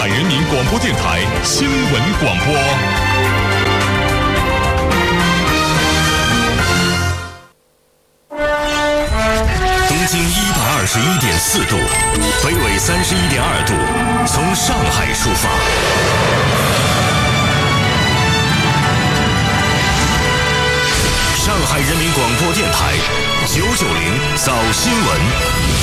海人民广播电台新闻广播。东经121.4度，北纬31.2度，从上海出发。上海人民广播电台990早新闻。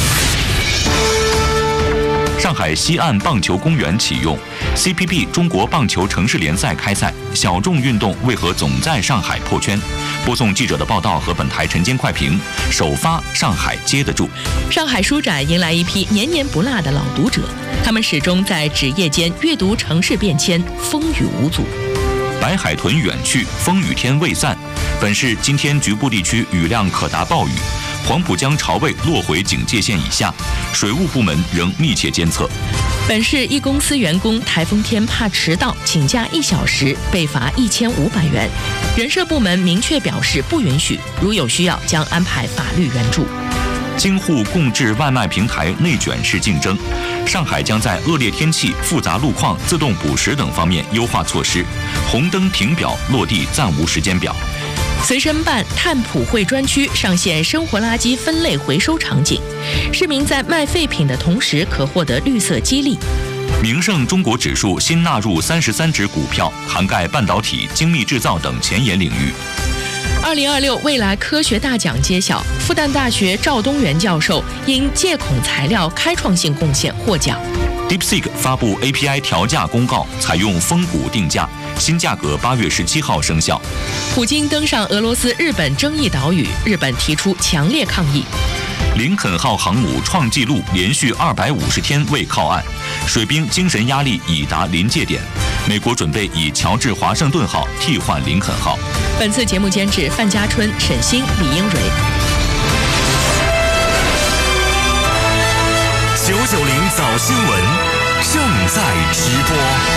上海西岸棒球公园启用 ，CPB 中国棒球城市联赛开赛，小众运动为何总在上海破圈？播送记者的报道和本台晨间快评，首发上海接得住。 上海书展迎来一批年年不落的老读者，他们始终在纸页间阅读城市变迁，风雨无阻。 白海豚远去，风雨天未散。本市今天局部地区雨量可达暴雨，黄浦江潮位落回警戒线以下，水务部门仍密切监测。 本市一公司员工台风天怕迟到，请假1小时被罚1500元，人社部门明确表示不允许，如有需要将安排法律援助。 京沪共治外卖平台内卷式竞争，上海将在恶劣天气、复杂路况、自动补时等方面优化措施，红灯停表落地暂无时间表。 随身办碳普惠专区上线生活垃圾分类回收场景，市民在卖废品的同时可获得绿色激励。 名胜中国指数新纳入33只股票，涵盖半导体、精密制造等前沿领域。 2026未来科学大奖揭晓，复旦大学赵东元教授因借孔材料开创性贡献获奖。 DeepSeek 发布 API 调价公告，采用风谷定价，新价格8月17号生效。 普京登上俄罗斯、日本争议岛屿，日本提出强烈抗议。 林肯号航母创纪录，连续250天未靠岸，水兵精神压力已达临界点。美国准备以乔治华盛顿号替换林肯号。 本次节目监制范家春、沈星、李英蕊。 990早新闻正在直播。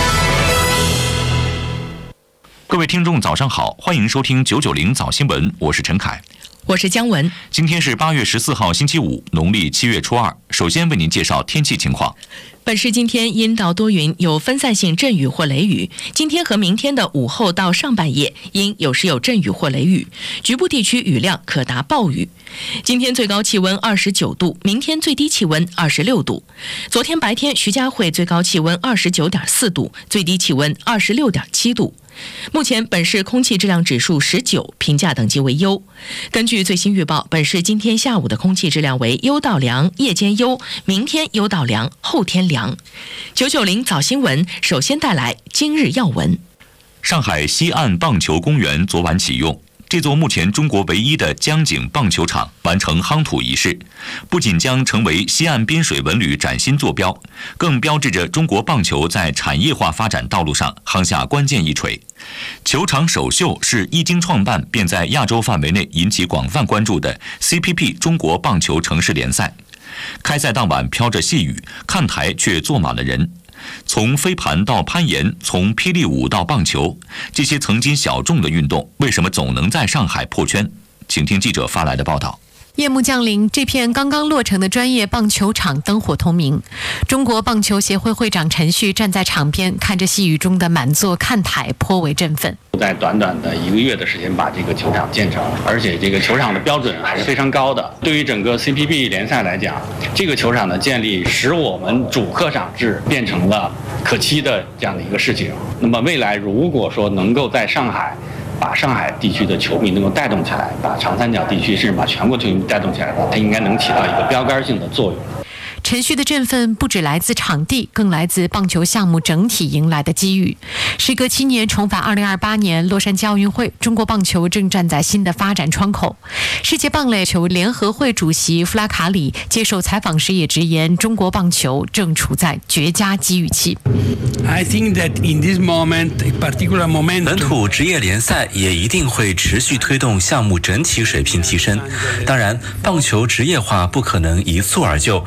各位听众早上好，欢迎收听990早新闻，我是陈凯。 我是姜文。 今天是8月14号星期五，农历7月初2。首先为您介绍天气情况。 本市今天阴到多云，有分散性阵雨或雷雨。今天和明天的午后到上半夜，阴有时有阵雨或雷雨，局部地区雨量可达暴雨。今天最高气温29度，明天最低气温26度。昨天白天徐家汇最高气温29.4度，最低气温26.7度。目前本市空气质量指数19，评价等级为优。根据最新预报，本市今天下午的空气质量为优到良，夜间优，明天优到良，后天良。990早新闻首先带来今日要闻。 上海西岸棒球公园昨晚启用。这座目前中国唯一的江景棒球场完成夯土仪式，不仅将成为西岸滨水文旅崭新坐标，更标志着中国棒球在产业化发展道路上夯下关键一锤。球场首秀是一经创办便在亚洲范围内引起广泛关注的 CPB 中国棒球城市联赛。开赛当晚飘着细雨，看台却坐满了人。从飞盘到攀岩，从霹雳舞到棒球，这些曾经小众的运动，为什么总能在上海破圈？请听记者发来的报道。 夜幕降临，这片刚刚落成的专业棒球场灯火通明。中国棒球协会会长陈旭站在场边，看着细雨中的满座看台，颇为振奋。 在短短的1个月的时间把这个球场建成，而且这个球场的标准还是非常高的。对于整个 CPB 联赛来讲，这个球场的建立使我们主客场制变成了可期的这样的一个事情。那么未来如果说能够在上海把上海地区的球迷能够带动起来，把长三角地区甚至把全国球迷带动起来，它应该能起到一个标杆性的作用。 陈旭的振奋不只来自场地，更来自棒球项目整体迎来的机遇。时隔7年重返2028年洛杉矶奥运会，中国棒球正站在新的发展窗口。世界棒垒球联合会主席弗拉卡里接受采访时也直言，中国棒球正处在绝佳机遇期。 本土职业联赛也一定会持续推动项目整体水平提升。当然，棒球职业化不可能一蹴而就，需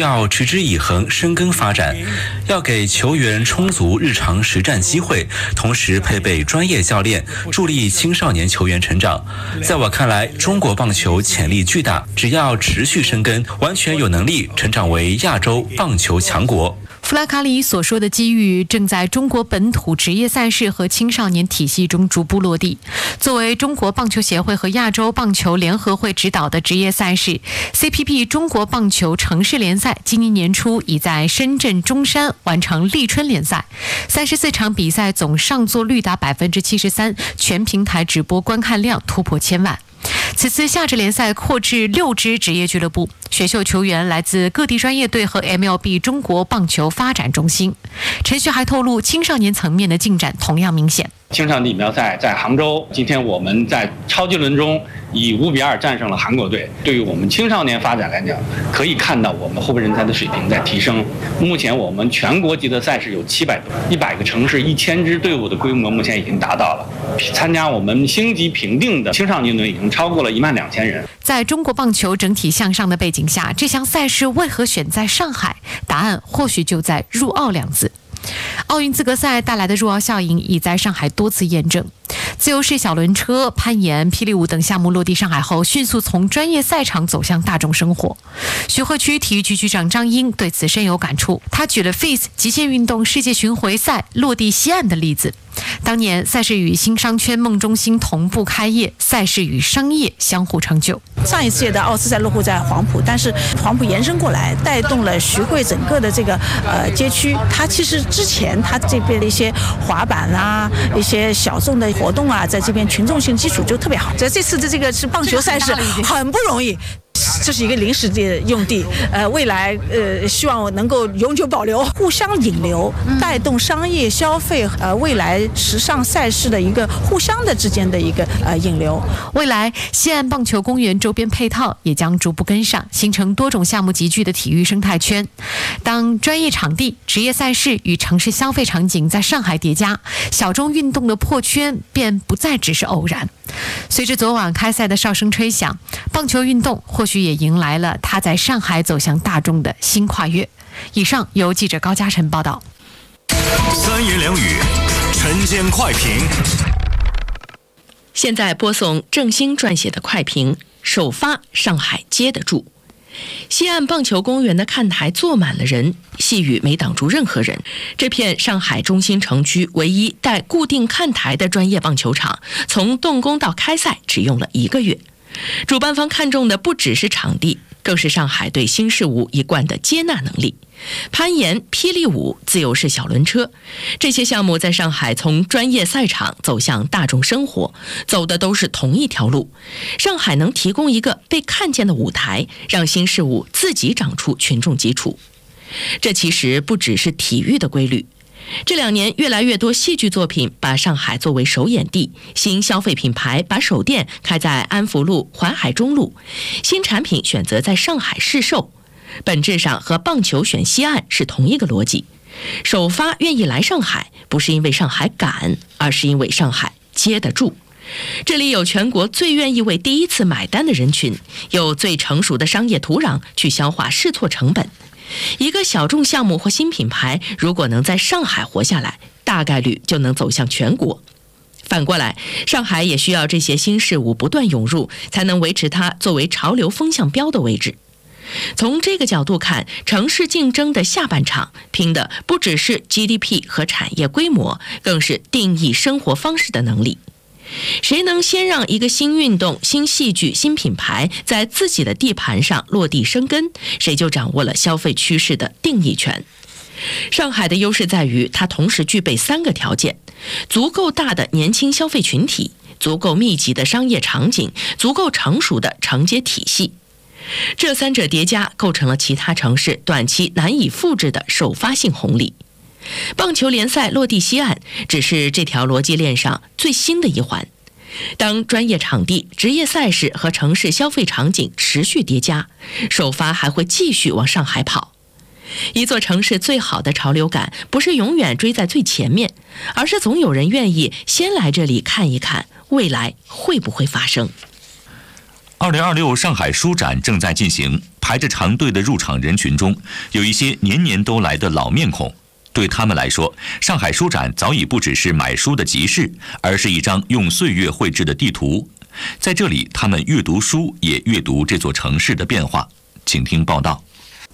要持之以恒深耕发展，要给球员充足日常实战机会，同时配备专业教练，助力青少年球员成长。在我看来，中国棒球潜力巨大，只要持续深耕，完全有能力成长为亚洲棒球强国。 弗拉卡里所说的机遇正在中国本土职业赛事和青少年体系中逐步落地。作为中国棒球协会和亚洲棒球联合会指导的职业赛事 ，CPB 中国棒球城市联赛今年年初已在深圳中山完成立春联赛，34场比赛总上座率达73%，全平台直播观看量突破1000万。此次夏至联赛扩至6支职业俱乐部，选秀球员来自各地专业队和 MLB 中国棒球发展中心。陈旭还透露，青少年层面的进展同样明显。 青少年锦标赛在杭州，今天我们在超级轮中以5-2战胜了韩国队。对于我们青少年发展来讲，可以看到我们后备人才的水平在提升。目前我们全国级的赛事有700多，100个城市1000支队伍的规模目前已经达到了。参加我们星级评定的青少年队已经超过了12000人。 在中国棒球整体向上的背景下，这项赛事为何选在上海？答案或许就在入奥2字。奥运资格赛带来的入奥效应已在上海多次验证。自由式小轮车、攀岩、霹雳舞等项目落地上海后，迅速从专业赛场走向大众生活。徐汇区体育局局长张英对此深有感触，他举了 FIS 极限运动世界巡回赛落地西岸的例子。当年赛事与新商圈梦中心同步开业，赛事与商业相互成就。 上一届的奥斯赛落户在黄埔，但是黄埔延伸过来，带动了徐汇整个的这个街区。它其实之前它这边的一些滑板啊、一些小众的活动啊，在这边群众性基础就特别好。在这次的这个是棒球赛事，很不容易。这是一个临时的用地，未来希望能够永久保留，互相引流，带动商业消费，未来时尚赛事的一个互相的之间的一个引流。 未来西岸棒球公园周边配套也将逐步跟上，形成多种项目集聚的体育生态圈。当专业场地、职业赛事与城市消费场景在上海叠加，小众运动的破圈便不再只是偶然。随着昨晚开赛的哨声吹响，棒球运动或许也迎来了它在上海走向大众的新跨越。以上由记者高嘉诚报道。 三言两语，晨间快评。 现在播送郑兴撰写的快评：首发上海接得住。西岸棒球公园的看台坐满了人，细雨没挡住任何人。这片上海中心城区唯一带固定看台的专业棒球场，从动工到开赛只用了1个月。主办方看重的不只是场地，更是上海对新事物一贯的接纳能力。攀岩、霹雳舞、自由式小轮车，这些项目在上海从专业赛场走向大众生活，走的都是同一条路。上海能提供一个被看见的舞台，让新事物自己长出群众基础。这其实不只是体育的规律。这2年，越来越多戏剧作品把上海作为首演地，新消费品牌把首店开在安福路、淮海中路，新产品选择在上海试售。本质上和棒球选西岸是同一个逻辑。首发愿意来上海，不是因为上海敢，而是因为上海接得住。这里有全国最愿意为第一次买单的人群，有最成熟的商业土壤去消化试错成本。一个小众项目或新品牌，如果能在上海活下来，大概率就能走向全国。反过来，上海也需要这些新事物不断涌入，才能维持它作为潮流风向标的位置。从这个角度看，城市竞争的下半场拼的不只是 GDP 和产业规模，更是定义生活方式的能力。谁能先让一个新运动、新戏剧、新品牌在自己的地盘上落地生根，谁就掌握了消费趋势的定义权。上海的优势在于它同时具备3个条件：足够大的年轻消费群体，足够密集的商业场景，足够成熟的承接体系。这3者叠加，构成了其他城市短期难以复制的首发性红利。棒球联赛落地西岸只是这条逻辑链上最新的一环。当专业场地、职业赛事和城市消费场景持续叠加，首发还会继续往上海跑。一座城市最好的潮流感，不是永远追在最前面，而是总有人愿意先来这里看一看，未来会不会发生。 2026上海书展正在进行，排着长队的入场人群中，有一些年年都来的老面孔。对他们来说，上海书展早已不只是买书的集市，而是一张用岁月绘制的地图。在这里，他们阅读书，也阅读这座城市的变化。请听报道。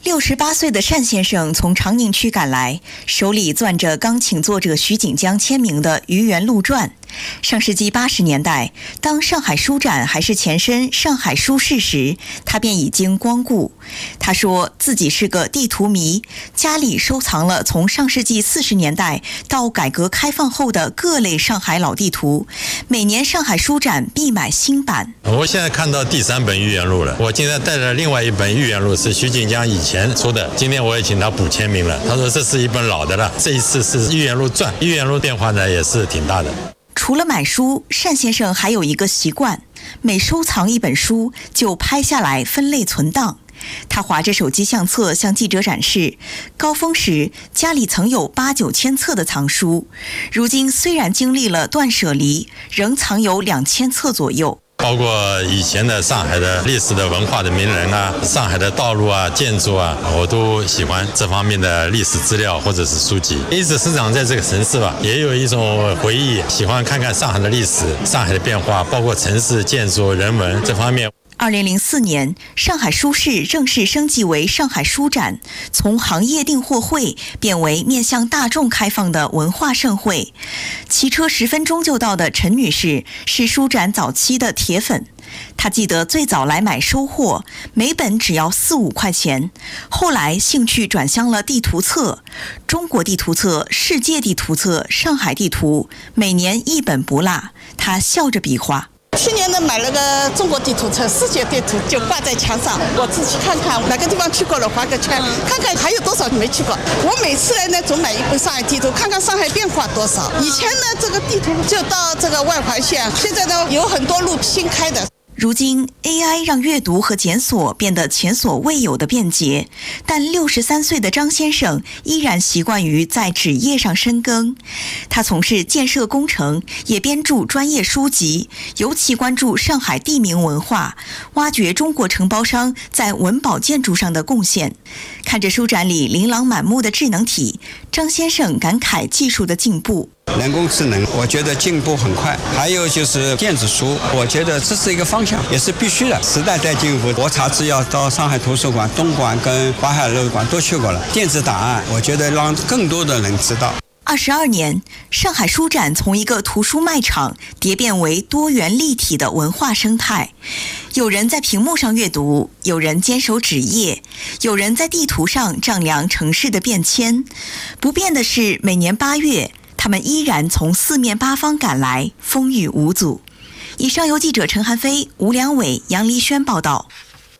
68岁的单先生从长宁区赶来，手里攥着刚请作者徐锦江签名的《愚园路传》。上世纪80年代，当上海书展还是前身上海书市时，他便已经光顾。他说自己是个地图迷，家里收藏了从上世纪40年代到改革开放后的各类上海老地图，每年上海书展必买新版。 我现在看到第3本《愚园路》了，我今天带着另外一本《愚园路》，是徐锦江以前出的，今天我也请他补签名了。他说这是一本老的了，这一次是《愚园路传》，《愚园路》变化呢也是挺大的。 除了买书，单先生还有一个习惯，每收藏一本书就拍下来分类存档。他划着手机相册向记者展示，高峰时家里曾有8、9千册的藏书，如今虽然经历了断舍离，仍藏有2000册左右。 包括以前的上海的历史的文化的名人啊，上海的道路啊、建筑啊，我都喜欢这方面的历史资料或者是书籍。一直生长在这个城市吧，也有一种回忆，喜欢看看上海的历史、上海的变化，包括城市建筑、人文这方面。 2004年，上海书市正式升级为上海书展，从行业订货会变为面向大众开放的文化盛会。骑车10分钟就到的陈女士是书展早期的铁粉，她记得最早来买收货，每本只要4、5块钱，后来兴趣转向了地图册，中国地图册、世界地图册、上海地图，每年1本不落。她笑着比划。 去年呢买了个中国地图册、世界地图，就挂在墙上，我自己看看哪个地方去过了，画个圈，看看还有多少没去过。我每次来呢总买一本上海地图，看看上海变化多少。以前呢这个地图就到这个外环线，现在呢有很多路新开的。 如今 AI 让阅读和检索变得前所未有的便捷，但63岁的张先生依然习惯于在纸页上深耕。他从事建设工程，也编著专业书籍，尤其关注上海地名文化，挖掘中国承包商在文保建筑上的贡献。看着书展里琳琅满目的智能体，张先生感慨技术的进步。 人工智能我觉得进步很快，还有就是电子书，我觉得这是一个方向，也是必须的。时代在进步，我查资料到上海图书馆、东馆跟淮海楼馆都去过了，电子档案我觉得让更多的人知道。 22年，上海书展从一个图书卖场蝶变为多元立体的文化生态。有人在屏幕上阅读，有人坚守纸页，有人在地图上丈量城市的变迁。不变的是，每年8月，他们依然从4面8方赶来，风雨无阻。以上由记者陈汉飞、吴良伟、杨黎轩报道。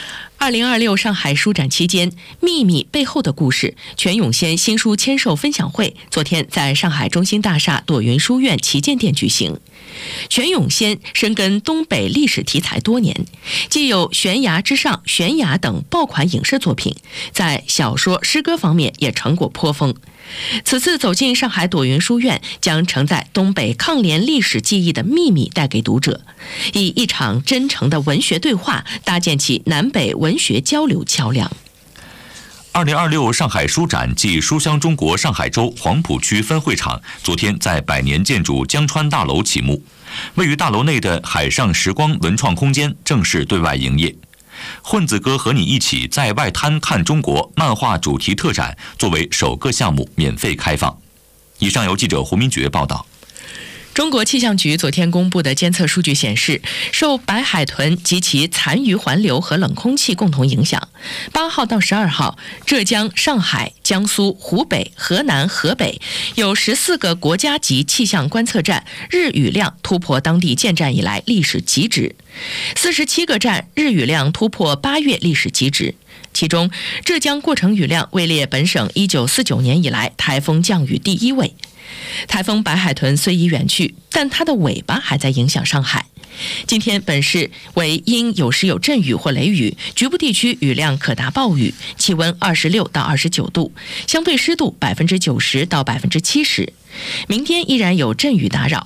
2026上海书展期间，《秘密背后的故事》全永先新书签售分享会昨天在上海中心大厦朵云书院旗舰店举行。全永先深耕东北历史题材多年，既有《悬崖之上》《悬崖》等爆款影视作品，在小说、诗歌方面也成果颇丰。此次走进上海朵云书院，将承载东北抗联历史记忆的秘密带给读者，以一场真诚的文学对话搭建起南北文学交流桥梁。 2026上海书展暨书香中国上海州黄浦区分会场昨天在百年建筑江川大楼启幕，位于大楼内的海上时光文创空间正式对外营业。混子哥和你一起在外滩看中国漫画主题特展作为首个项目免费开放。以上由记者胡明觉报道。 中国气象局昨天公布的监测数据显示，受白海豚及其残余环流和冷空气共同影响，8号到12号，浙江、上海、江苏、湖北、河南、河北有14个国家级气象观测站日雨量突破当地建站以来历史极值，47个站日雨量突破8月历史极值。其中，浙江过程雨量位列本省1949年以来台风降雨第1位。台风白海豚虽已远去，但它的尾巴还在影响上海。今天本市为阴，有时有阵雨或雷雨，局部地区雨量可达暴雨，气温26到29度，相对湿度90%到70%。明天依然有阵雨打扰。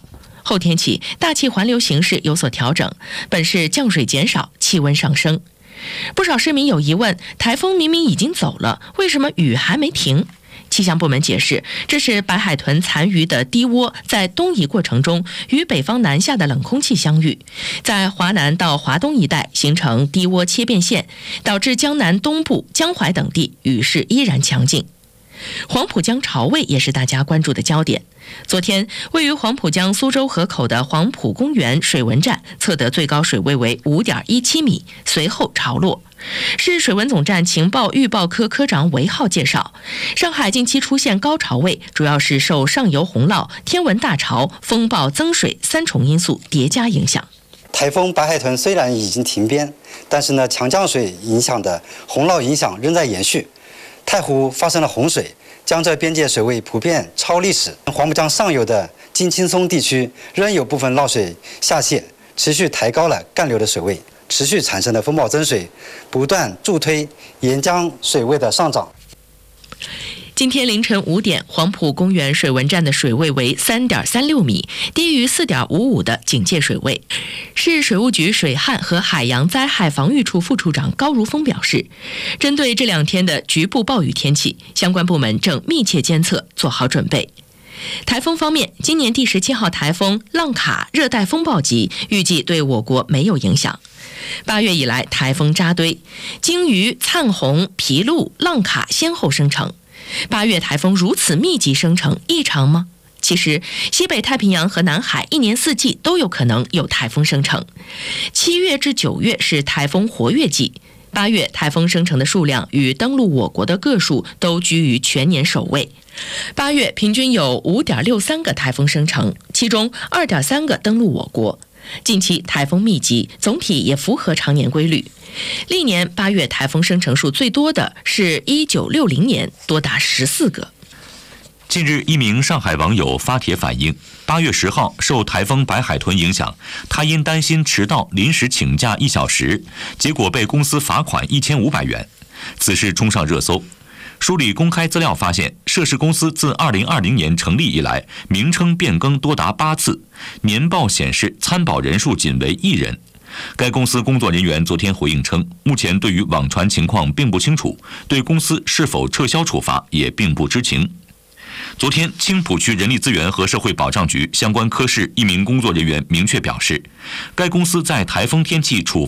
后天起，大气环流形势有所调整，本市降水减少，气温上升。不少市民有疑问，台风明明已经走了，为什么雨还没停？气象部门解释，这是白海豚残余的低涡在东移过程中与北方南下的冷空气相遇，在华南到华东一带形成低涡切变线，导致江南东部、江淮等地雨势依然强劲。黄浦江潮位也是大家关注的焦点。昨天，位于黄浦江苏州河口的黄浦公园水文站测得最高水位为 5.17 米，随后潮落。市水文总站情报预报科科长韦浩介绍，上海近期出现高潮位，主要是受上游洪涝、天文大潮、风暴增水3重因素叠加影响。 台风白海豚虽然已经停边，但是强降水影响的洪涝影响仍在延续。太湖发生了洪水，江浙边界水位普遍超历史。黄浦江上游的金青松地区仍有部分涝水下泄，持续抬高了干流的水位，持续产生的风暴增水不断助推沿江水位的上涨。 今天凌晨5点，黄浦公园水文站的水位为 3.36 米，低于 4.55 的警戒水位。市水务局水旱和海洋灾害防御处副处长高如峰表示，针对这2天的局部暴雨天气，相关部门正密切监测，做好准备。台风方面，今年第17号台风浪卡热带风暴级预计对我国没有影响。8月以来，台风扎堆，鲸鱼、灿红、琵鹭、浪卡先后生成。8月台风如此密集生成，异常吗？其实，西北太平洋和南海一年四季都有可能有台风生成。7月至9月是台风活跃季，8月台风生成的数量与登陆我国的个数都居于全年首位。8月平均有 5.63 个台风生成，其中 2.3 个登陆我国。近期台风密集，总体也符合常年规律。历年8月台风生成数最多的是1960年，多达14个。 近日，一名上海网友发帖反映，8月10号受台风白海豚影响，他因担心迟到临时请假1小时，结果被公司罚款1500元。此事冲上热搜。梳理公开资料发现，涉事公司自2020年成立以来，名称变更多达8次，年报显示参保人数仅为1人。该公司工作人员昨天回应称，目前对于网传情况并不清楚，对公司是否撤销处罚也并不知情。昨天，青浦区人力资源和社会保障局相关科室一名工作人员明确表示，该公司在台风天气处罚